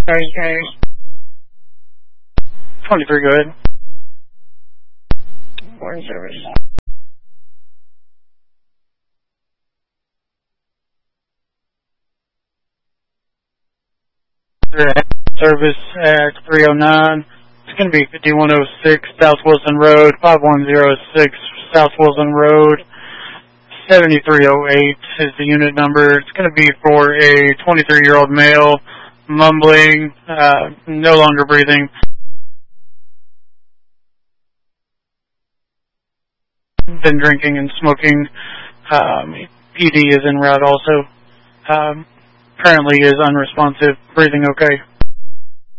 Okay. 23, go ahead. Morning service. Service at 309. It's going to be 5106 South Wilson Road, 5106 South Wilson Road, 7308 is the unit number. It's going to be for a 23-year-old male, mumbling, no longer breathing. Been drinking and smoking. ED is en route also. Currently is unresponsive, breathing okay.